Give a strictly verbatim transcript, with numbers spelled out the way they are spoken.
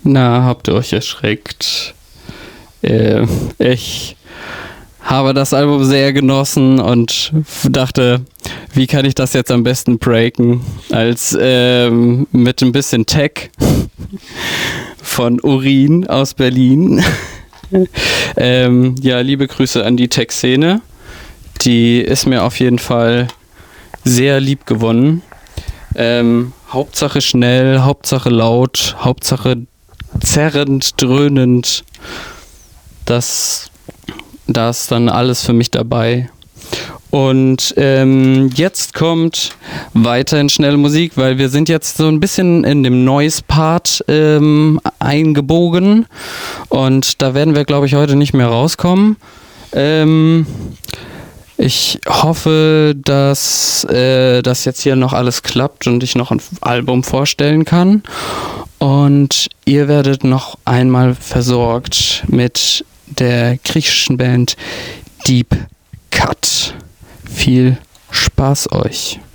Na, habt ihr euch erschreckt? Äh, ich habe das Album sehr genossen und dachte, wie kann ich das jetzt am besten breaken, als ähm, mit ein bisschen Tech von Urin aus Berlin. ähm, ja, liebe Grüße an die Tech-Szene. Die ist mir auf jeden Fall sehr lieb gewonnen. Ähm, Hauptsache schnell, Hauptsache laut, Hauptsache zerrend, dröhnend. Das, da ist dann alles für mich dabei. Und ähm, jetzt kommt weiterhin schnelle Musik, weil wir sind jetzt so ein bisschen in dem Noise-Part ähm, eingebogen. Und da werden wir, glaube ich, heute nicht mehr rauskommen. Ähm, ich hoffe, dass äh, das jetzt hier noch alles klappt und ich noch ein Album vorstellen kann. Und ihr werdet noch einmal versorgt mit der griechischen Band Deep Cut. Viel Spaß euch!